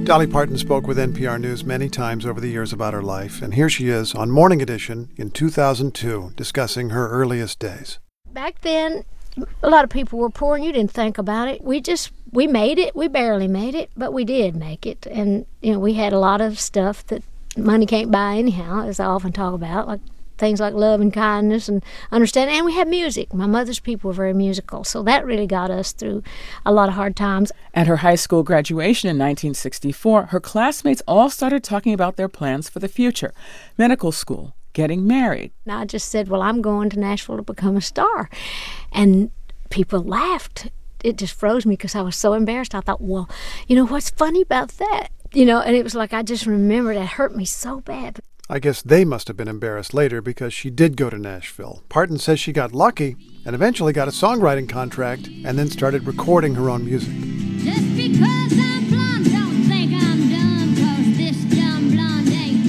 Dolly Parton spoke with NPR News many times over the years about her life, and here she is on Morning Edition in 2002 discussing her earliest days. Back then, a lot of people were poor and you didn't think about it. We made it. We barely made it, but we did make it. And, we had a lot of stuff that money can't buy anyhow, as I often talk about, like things like love and kindness and understanding. And we had music. My mother's people were very musical, so that really got us through a lot of hard times. At her high school graduation in 1964, her classmates all started talking about their plans for the future: medical school, getting married. And I just said, well, I'm going to Nashville to become a star. And people laughed. It just froze me because I was so embarrassed. I thought, well, what's funny about that? And it was like I just remembered it hurt me so bad. I guess they must have been embarrassed later because she did go to Nashville. Parton says she got lucky and eventually got a songwriting contract and then started recording her own music. Just because I'm blonde, don't think I'm dumb, 'cause this dumb blonde ain't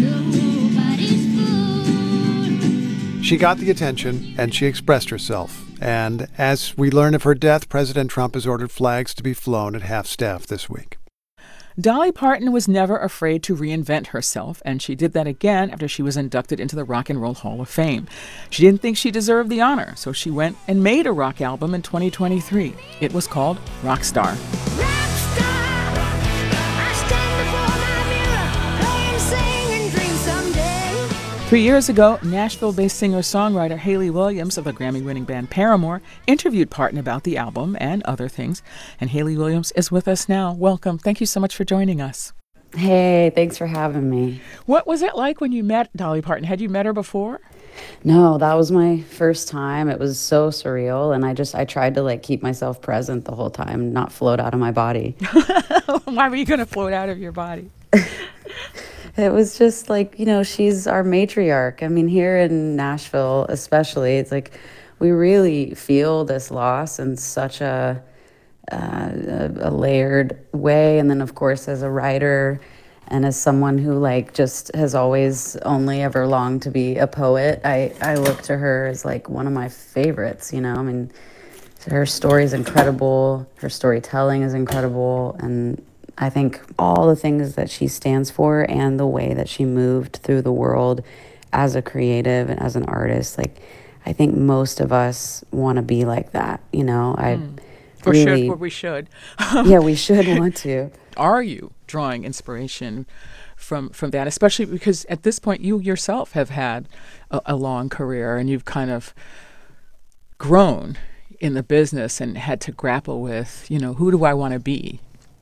nobody's fool. She got the attention and she expressed herself. And as we learn of her death, President Trump has ordered flags to be flown at half-staff this week. Dolly Parton was never afraid to reinvent herself, and she did that again after she was inducted into the Rock and Roll Hall of Fame. She didn't think she deserved the honor, so she went and made a rock album in 2023. It was called Rockstar. Rockstar, I stand before my mirror, play and sing and dream someday. 3 years ago, Nashville-based singer-songwriter Hayley Williams of the Grammy-winning band Paramore interviewed Parton about the album and other things. And Hayley Williams is with us now. Welcome. Thank you so much for joining us. Hey, thanks for having me. What was it like when you met Dolly Parton? Had you met her before? No, that was my first time. It was so surreal, and I tried to keep myself present the whole time, not float out of my body. Why were you going to float out of your body? It was just she's our matriarch. I mean, here in Nashville especially, it's we really feel this loss in such a layered way. And then, of course, as a writer and as someone who just has always only ever longed to be a poet, I look to her as one of my favorites, I mean, her story is incredible. Her storytelling is incredible. And I think all the things that she stands for and the way that she moved through the world as a creative and as an artist, I think most of us want to be like that, we should. Yeah, we should want to. Are you drawing inspiration from that, especially because at this point you yourself have had a long career and you've kind of grown in the business and had to grapple with, who do I want to be?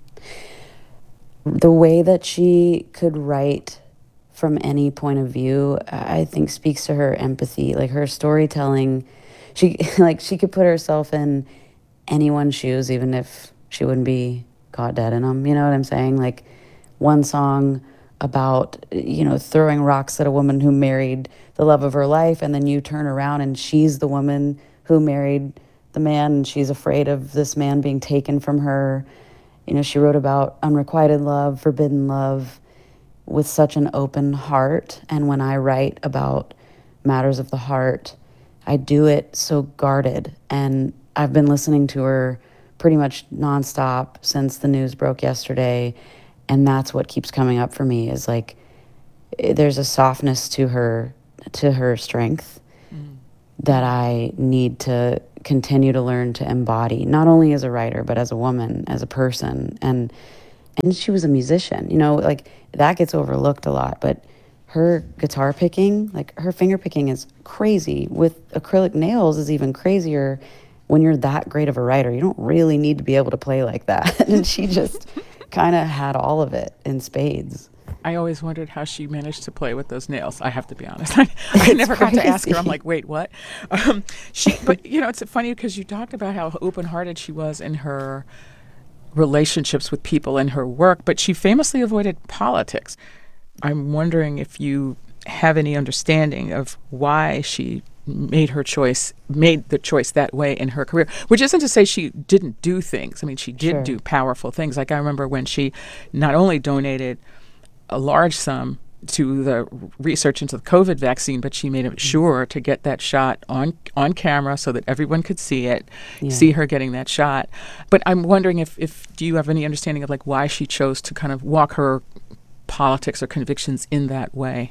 The way that she could write from any point of view, I think speaks to her empathy, her storytelling. She she could put herself in anyone's shoes, even if she wouldn't be caught dead in them. You know what I'm saying? One song about, throwing rocks at a woman who married the love of her life, and then you turn around and she's the woman who married the man, and she's afraid of this man being taken from her. She wrote about unrequited love, forbidden love, with such an open heart. And when I write about matters of the heart, I do it so guarded. And I've been listening to her pretty much nonstop since the news broke yesterday. And that's what keeps coming up for me is there's a softness to her strength that I need to continue to learn to embody, not only as a writer, but as a woman, as a person. And she was a musician, that gets overlooked a lot, but her guitar picking, her finger picking is crazy. With acrylic nails is even crazier. When you're that great of a writer, you don't really need to be able to play like that. And she just kind of had all of it in spades. I always wondered how she managed to play with those nails. I have to be honest. I never got to ask her. I'm like, wait, what? But it's funny because you talked about how open-hearted she was in her relationships with people in her work, but she famously avoided politics. I'm wondering if you have any understanding of why she made the choice that way in her career, which isn't to say she didn't do things. I mean, she did do powerful things. I remember when she not only donated a large sum to the research into the COVID vaccine, but she made sure to get that shot on camera so that everyone could see it, see her getting that shot. But I'm wondering if do you have any understanding of like why she chose to kind of walk her politics or convictions in that way?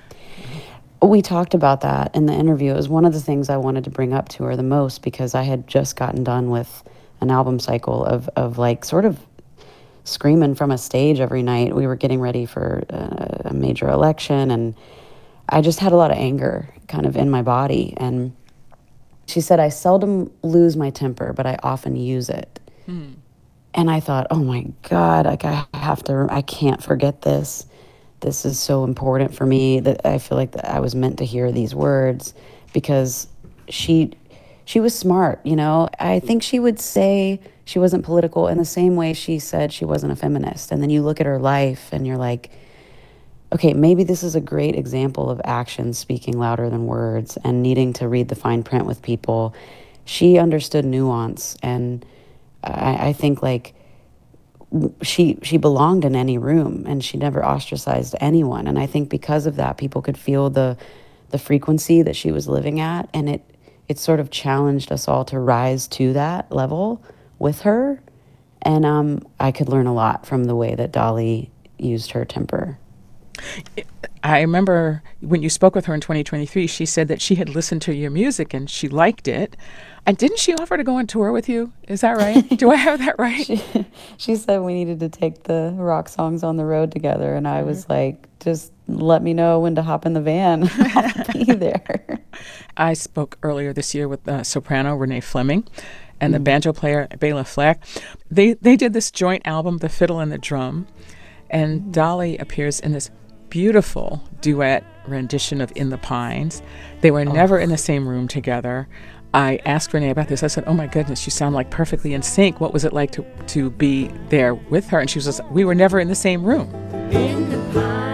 We talked about that in the interview. It was one of the things I wanted to bring up to her the most because I had just gotten done with an album cycle of like sort of screaming from a stage every night. We were getting ready for a major election, and I just had a lot of anger kind of in my body. And she said, I seldom lose my temper, but I often use it. And I thought, oh my God, like I can't forget this. This is so important for me that I feel like that I was meant to hear these words because she was smart, you know. I think she would say she wasn't political in the same way she said she wasn't a feminist. And then you look at her life and you're like, okay, maybe this is a great example of actions speaking louder than words and needing to read the fine print with people. She understood nuance, and I think like she belonged in any room, and she never ostracized anyone. And I think because of that, people could feel the frequency that she was living at, and it sort of challenged us all to rise to that level with her. And I could learn a lot from the way that Dolly used her temper. I remember when you spoke with her in 2023, she said that she had listened to your music and she liked it. And didn't she offer to go on tour with you? Is that right? Do I have that right? She said we needed to take the rock songs on the road together. And I was like, just let me know when to hop in the van. I'll be there. I spoke earlier this year with soprano Renee Fleming and the banjo player Bela Fleck. They did this joint album, The Fiddle and the Drum. And Dolly appears in this beautiful duet rendition of In the Pines. They were never in the same room together. I asked Renee about this. I said, oh my goodness, you sound like perfectly in sync. What was it like to be there with her? And she was just, we were never in the same room. In the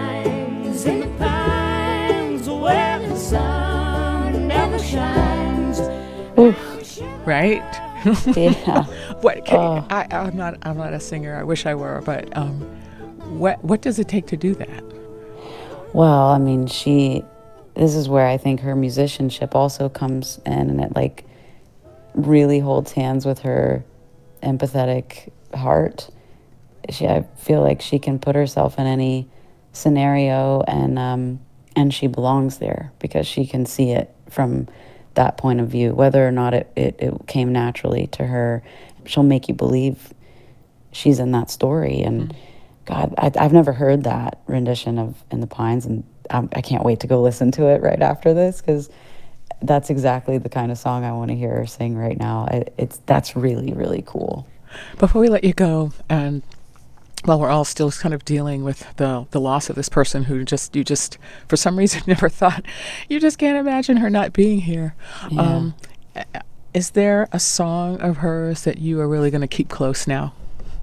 pines, where the sun never shines. Right? Yeah. I'm not a singer. I wish I were, but what does it take to do that? Well, I mean, this is where I think her musicianship also comes in, and it like really holds hands with her empathetic heart. I feel like she can put herself in any scenario, and she belongs there because she can see it from that point of view. Whether or not it came naturally to her, she'll make you believe she's in that story. And God, I've never heard that rendition of In the Pines, and I can't wait to go listen to it right after this because that's exactly the kind of song I want to hear her sing right now. That's really, really cool. Before we let you go, and while we're all still kind of dealing with the loss of this person who you just for some reason never thought, you just can't imagine her not being here. Yeah. Is there a song of hers that you are really going to keep close now?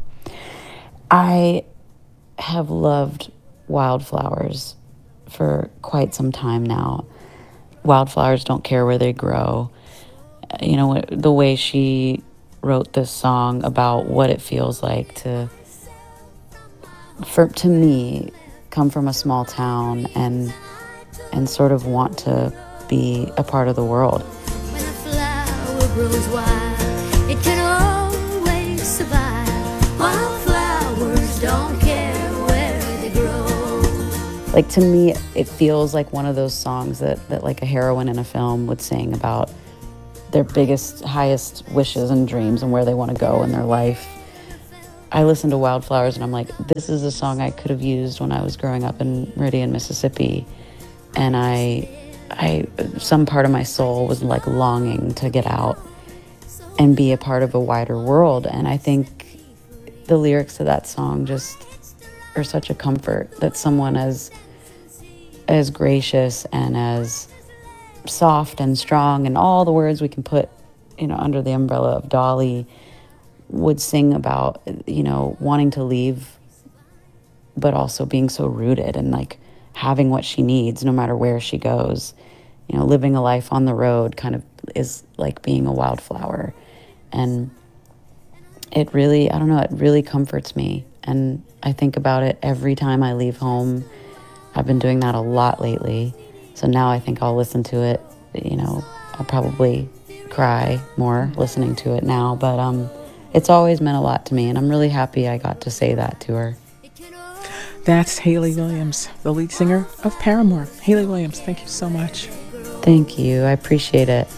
I have loved Wildflowers for quite some time now. Wildflowers don't care where they grow. You know, the way she wrote this song about what it feels like to me come from a small town and sort of want to be a part of the world. When a flower grows wild, it can always survive. Wildflowers don't care where they grow. Like, to me, it feels like one of those songs that like a heroine in a film would sing about their biggest, highest wishes and dreams and where they want to go in their life. I listen to Wildflowers and I'm like, this is a song I could have used when I was growing up in Meridian, Mississippi. And I some part of my soul was like longing to get out and be a part of a wider world. And I think the lyrics to that song just are such a comfort that someone as gracious and as soft and strong and all the words we can put, under the umbrella of Dolly would sing about, wanting to leave, but also being so rooted and like having what she needs no matter where she goes. Living a life on the road kind of is like being a wildflower. And it really, it really comforts me. And I think about it every time I leave home I've been doing that a lot lately. So now I think I'll listen to it, I'll probably cry more listening to it now, but it's always meant a lot to me, and I'm really happy I got to say that to her. That's Hayley Williams, the lead singer of Paramore. Hayley Williams, thank you so much. Thank you. I appreciate it.